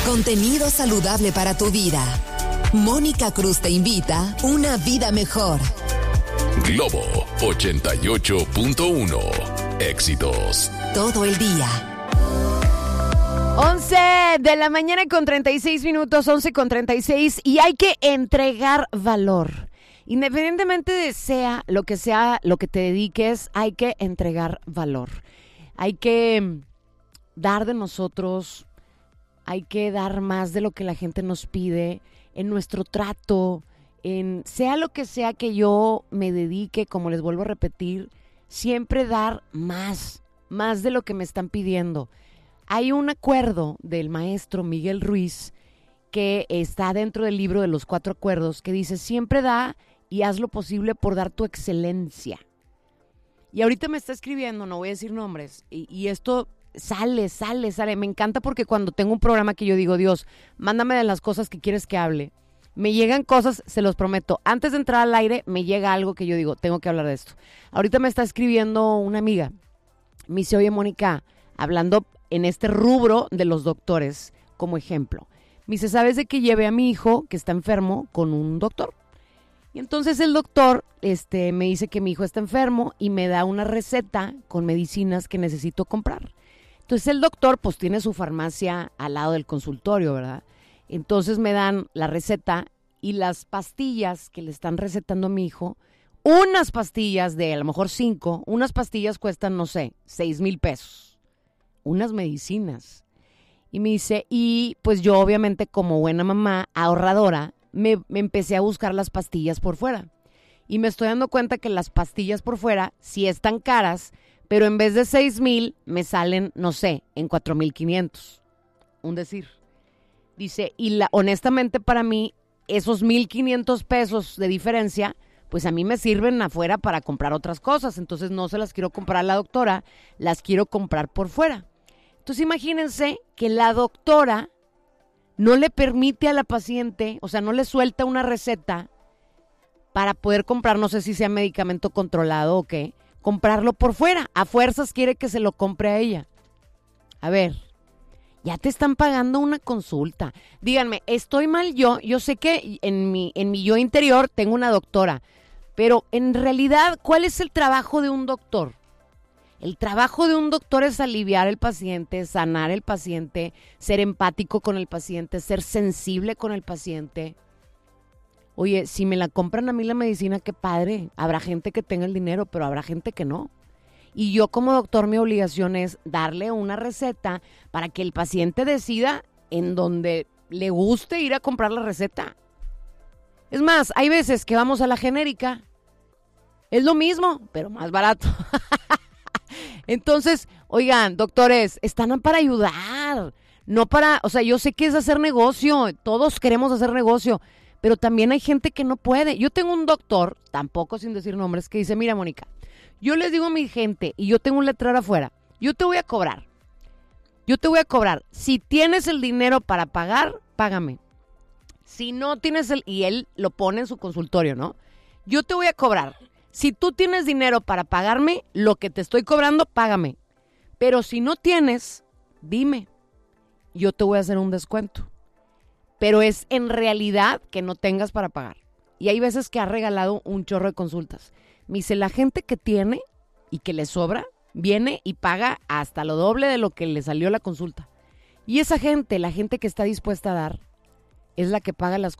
Contenido saludable para tu vida. Mónica Cruz te invita a una vida mejor. Globo 88.1. Éxitos Todo el día. 11 de la mañana con 36 minutos, 11 con 36, y hay que entregar valor. Independientemente de sea lo que te dediques, hay que entregar valor. Hay que dar de nosotros, hay que dar más de lo que la gente nos pide en nuestro trato, en sea lo que sea que yo me dedique, como les vuelvo a repetir, siempre dar más de lo que me están pidiendo. Hay un acuerdo del maestro Miguel Ruiz que está dentro del libro de los 4 acuerdos que dice: siempre da y haz lo posible por dar tu excelencia. Y ahorita me está escribiendo, no voy a decir nombres, y esto sale. Me encanta porque cuando tengo un programa que yo digo, Dios, mándame de las cosas que quieres que hable, me llegan cosas, se los prometo. Antes de entrar al aire me llega algo que yo digo, tengo que hablar de esto. Ahorita me está escribiendo una amiga, me dice: oye, Mónica, hablando en este rubro de los doctores como ejemplo, me dice: ¿sabes de que llevé a mi hijo que está enfermo con un doctor? Y entonces el doctor me dice que mi hijo está enfermo y me da una receta con medicinas que necesito comprar. Entonces el doctor pues tiene su farmacia al lado del consultorio, ¿verdad? Entonces me dan la receta y las pastillas que le están recetando a mi hijo, unas pastillas de a lo mejor 5, unas pastillas cuestan, no sé, 6,000 pesos. Unas medicinas. Y me dice, y pues yo obviamente como buena mamá ahorradora, me empecé a buscar las pastillas por fuera. Y me estoy dando cuenta que las pastillas por fuera sí están caras, pero en vez de 6,000 me salen, no sé, en 4,500. Un decir. Dice, y honestamente para mí, esos 1,500 pesos de diferencia, pues a mí me sirven afuera para comprar otras cosas. Entonces no se las quiero comprar a la doctora, las quiero comprar por fuera. Entonces imagínense que la doctora no le permite a la paciente, o sea, no le suelta una receta para poder comprar, no sé si sea medicamento controlado o qué, comprarlo por fuera. A fuerzas quiere que se lo compre a ella. A ver, ya te están pagando una consulta. Díganme, ¿estoy mal yo? Yo sé que en mi yo interior tengo una doctora, pero en realidad, ¿cuál es el trabajo de un doctor? El trabajo de un doctor es aliviar al paciente, sanar al paciente, ser empático con el paciente, ser sensible con el paciente. Oye, si me la compran a mí la medicina, qué padre. Habrá gente que tenga el dinero, pero habrá gente que no. Y yo como doctor, mi obligación es darle una receta para que el paciente decida en donde le guste ir a comprar la receta. Es más, hay veces que vamos a la genérica. Es lo mismo, pero más barato. Entonces, oigan, doctores, están para ayudar, no para, o sea, yo sé que es hacer negocio, todos queremos hacer negocio, pero también hay gente que no puede. Yo tengo un doctor, tampoco sin decir nombres, que dice: mira, Mónica, yo les digo a mi gente, y yo tengo un letrero afuera, yo te voy a cobrar, si tienes el dinero para pagar, págame. Si no tienes y él lo pone en su consultorio, ¿no? Yo te voy a cobrar. Si tú tienes dinero para pagarme, lo que te estoy cobrando, págame. Pero si no tienes, dime. Yo te voy a hacer un descuento. Pero es en realidad que no tengas para pagar. Y hay veces que ha regalado un chorro de consultas. Me dice, la gente que tiene y que le sobra, viene y paga hasta lo doble de lo que le salió la consulta. Y esa gente, la gente que está dispuesta a dar, es la que paga las